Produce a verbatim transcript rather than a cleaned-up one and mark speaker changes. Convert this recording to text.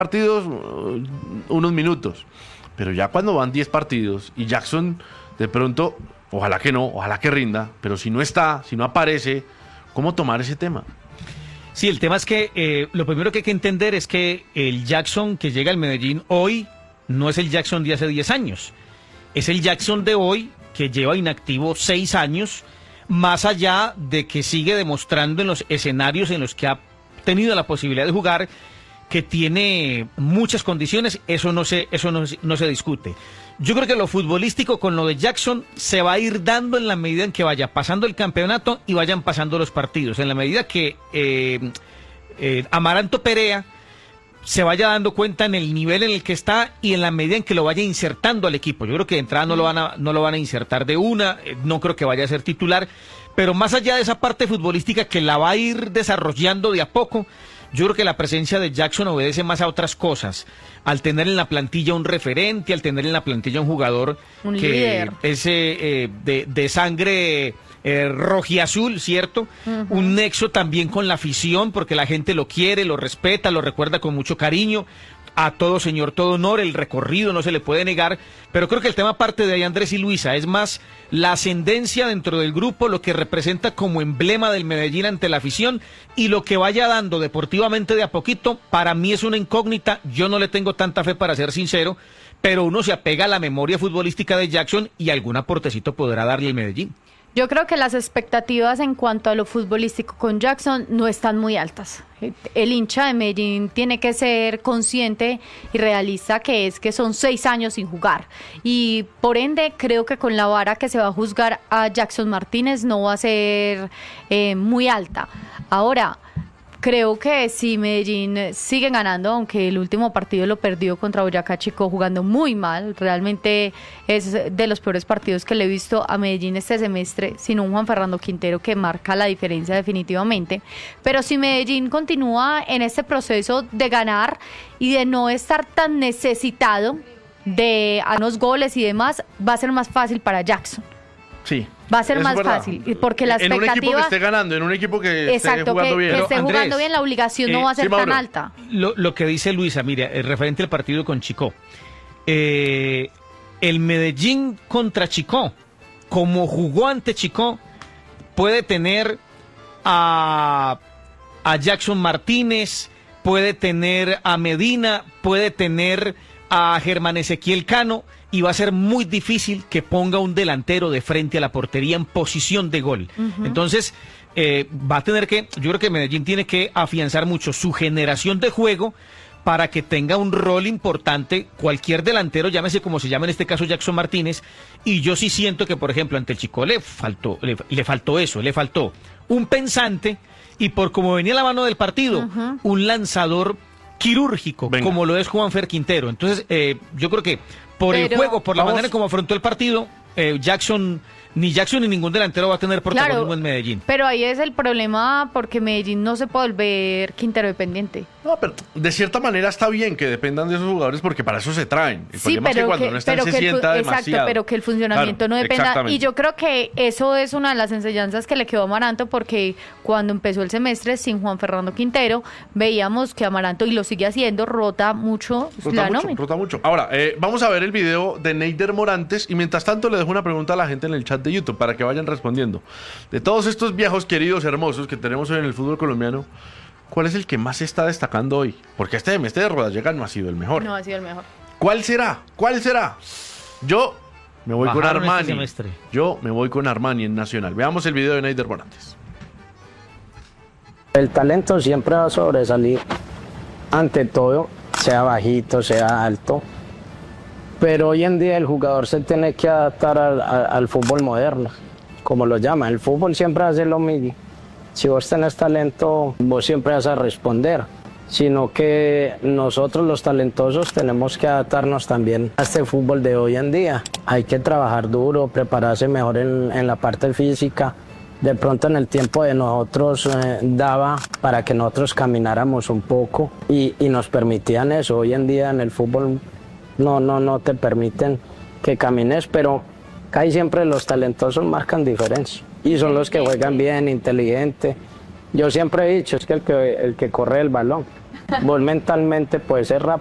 Speaker 1: partidos, unos minutos. Pero ya cuando van diez partidos y Jackson de pronto, ojalá que no, ojalá que rinda, pero si no está, si no aparece, ¿cómo tomar ese tema?
Speaker 2: Sí, el tema es que eh, lo primero que hay que entender es que el Jackson que llega al Medellín hoy no es el Jackson de hace diez años. Es el Jackson de hoy que lleva inactivo seis años, más allá de que sigue demostrando en los escenarios en los que ha tenido la posibilidad de jugar que tiene muchas condiciones, eso no se, eso no, no se discute. Yo creo que lo futbolístico con lo de Jackson se va a ir dando en la medida en que vaya pasando el campeonato y vayan pasando los partidos, en la medida que eh, eh, Amaranto Perea se vaya dando cuenta en el nivel en el que está y en la medida en que lo vaya insertando al equipo. Yo creo que de entrada no lo van a, no lo van a insertar de una, no creo que vaya a ser titular, pero más allá de esa parte futbolística que la va a ir desarrollando de a poco, yo creo que la presencia de Jackson obedece más a otras cosas, al tener en la plantilla un referente, al tener en la plantilla un jugador
Speaker 3: un
Speaker 2: que
Speaker 3: líder.
Speaker 2: es eh, de, de sangre eh, rojiazul, ¿cierto? Uh-huh. Un nexo también con la afición, porque la gente lo quiere, lo respeta, lo recuerda con mucho cariño. A todo señor, todo honor, el recorrido no se le puede negar, pero creo que el tema parte de ahí, Andrés y Luisa, es más la ascendencia dentro del grupo, lo que representa como emblema del Medellín ante la afición y lo que vaya dando deportivamente de a poquito, para mí es una incógnita, yo no le tengo tanta fe para ser sincero, pero uno se apega a la memoria futbolística de Jackson y algún aportecito podrá darle el Medellín.
Speaker 3: Yo creo que las expectativas en cuanto a lo futbolístico con Jackson no están muy altas. El hincha de Medellín tiene que ser consciente y realista que es que son seis años sin jugar. Y por ende creo que con la vara que se va a juzgar a Jackson Martínez no va a ser eh, muy alta. Ahora, creo que si Medellín sigue ganando, aunque el último partido lo perdió contra Boyacá Chico jugando muy mal, realmente es de los peores partidos que le he visto a Medellín este semestre, sin un Juan Fernando Quintero que marca la diferencia definitivamente. Pero si Medellín continúa en este proceso de ganar y de no estar tan necesitado de a unos goles y demás, va a ser más fácil para Jackson.
Speaker 1: Sí.
Speaker 3: Va a ser
Speaker 1: es
Speaker 3: más
Speaker 1: verdad.
Speaker 3: fácil, porque la expectativa...
Speaker 1: En un equipo que esté ganando, en un equipo que
Speaker 3: Exacto,
Speaker 1: esté jugando
Speaker 3: que,
Speaker 1: bien.
Speaker 3: que esté
Speaker 2: Pero,
Speaker 3: jugando
Speaker 2: Andrés,
Speaker 3: bien, la obligación
Speaker 2: eh,
Speaker 3: no va a ser
Speaker 1: sí,
Speaker 3: tan
Speaker 1: Mauro.
Speaker 3: alta.
Speaker 2: Lo, lo que dice Luisa, mira, el referente al partido con Chico. Eh, el Medellín contra Chico, como jugó ante Chico, puede tener a, a Jackson Martínez, puede tener a Medina, puede tener a Germán Ezequiel Cano, y va a ser muy difícil que ponga un delantero de frente a la portería en posición de gol. Uh-huh. Entonces, eh, va a tener que, yo creo que Medellín tiene que afianzar mucho su generación de juego para que tenga un rol importante cualquier delantero, llámese como se llama en este caso Jackson Martínez, y yo sí siento que, por ejemplo, ante el Chico le faltó, le, le faltó eso, le faltó un pensante, y por como venía la mano del partido, uh-huh. un lanzador quirúrgico, Venga. como lo es Juanfer Quintero. Entonces, eh, yo creo que por Pero, el juego, por la vamos. manera en cómo afrontó el partido, eh, Jackson, ni Jackson ni ningún delantero va a tener protagonismo claro, en Medellín.
Speaker 3: Pero ahí es el problema, porque Medellín no se puede volver Quintero dependiente.
Speaker 1: No, pero de cierta manera está bien que dependan de esos jugadores, porque para eso se traen. El
Speaker 3: sí, pero
Speaker 1: es que cuando
Speaker 3: que,
Speaker 1: no están
Speaker 3: pero
Speaker 1: se
Speaker 3: que
Speaker 1: sienta
Speaker 3: el,
Speaker 1: demasiado.
Speaker 3: Exacto, pero que el funcionamiento claro, no dependa. Y yo creo que eso es una de las enseñanzas que le quedó a Amaranto, porque cuando empezó el semestre sin Juan Fernando Quintero, veíamos que Amaranto, y lo sigue haciendo, rota mucho
Speaker 1: rota
Speaker 3: la
Speaker 1: mucho,
Speaker 3: nómina.
Speaker 1: Rota mucho. Ahora, eh, vamos a ver el video de Neider Morantes, y mientras tanto le dejo una pregunta a la gente en el chat de YouTube para que vayan respondiendo. De todos estos viejos queridos, hermosos que tenemos hoy en el fútbol colombiano, ¿cuál es el que más se está destacando hoy? Porque este semestre de Rodallega no ha sido el mejor.
Speaker 3: No ha sido el mejor.
Speaker 1: ¿Cuál será? ¿Cuál será? Yo me voy
Speaker 2: Bajaron
Speaker 1: con Armani.
Speaker 2: este semestre.
Speaker 1: Yo me voy con Armani en Nacional. Veamos el video de Neider Morantes.
Speaker 4: El talento siempre va a sobresalir ante todo, sea bajito, sea alto. Pero hoy en día el jugador se tiene que adaptar al, al, al fútbol moderno, como lo llaman. El fútbol siempre hace lo mismo. Si vos tenés talento, vos siempre vas a responder, sino que nosotros los talentosos tenemos que adaptarnos también a este fútbol de hoy en día. Hay que trabajar duro, prepararse mejor en, en la parte física. De pronto en el tiempo de nosotros eh, daba para que nosotros camináramos un poco y, y nos permitían eso. Hoy en día en el fútbol no, no, no te permiten que camines, pero casi siempre los talentosos marcan diferencia. Y son los que juegan bien, inteligente. Yo siempre he dicho, es que el que, el que corre el balón. vos mentalmente puedes ser rápido.